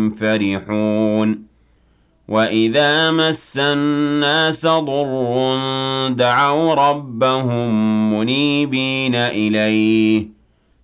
هم فرحون وإذا مس الناس ضر دعوا ربهم منيبين إليه